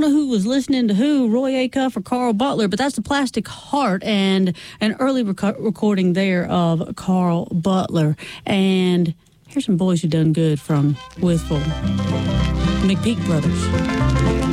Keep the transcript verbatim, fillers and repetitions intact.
know who was listening to who, Roy Acuff or Carl Butler, but that's the Plastic Heart and an early rec- recording there of Carl Butler. And here's some boys who done good from Withful, McPeak Brothers.